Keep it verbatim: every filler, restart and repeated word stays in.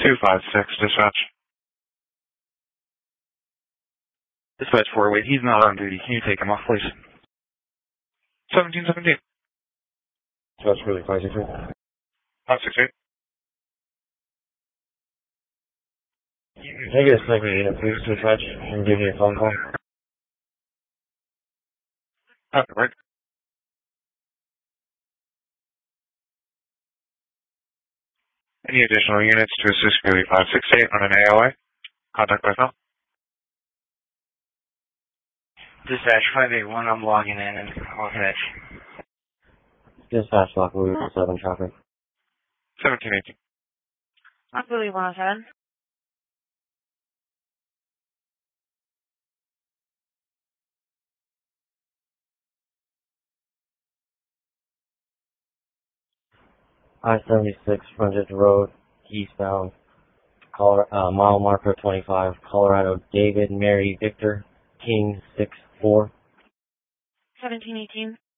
two five six, dispatch. Dispatch four, wait, he's not on duty. Can you take him off, please? seventeen seventeen. That's really five six eight. five six eight. Can I get a second unit, please, dispatch, and give me a phone call? Okay, right. Any additional units to assist Greeley five six eight on an A O A? Contact by phone. Dispatch five eight one, I'm logging in and I'll catch. Dispatch lock Louis seven traffic. seventeen eighteen. I believe one oh seven. I seventy-six Frontage Road, eastbound, Colorado, uh, mile marker twenty-five, Colorado, David, Mary, Victor, King, six four. seventeen eighteen.